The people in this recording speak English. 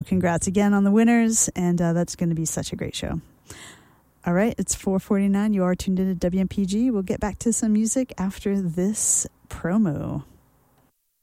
congrats again on the winners, and that's going to be such a great show. All right, it's 4:49. You are tuned in to WMPG. We'll get back to some music after this promo.